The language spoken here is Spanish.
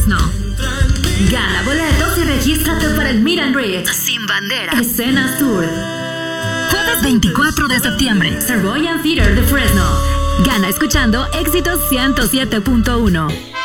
Fresno. Gana boletos y regístrate para el Meet and Greet Sin Bandera Escena Sur. Jueves 24 de septiembre, Savoy Theater de Fresno. Gana escuchando Éxitos 107.1.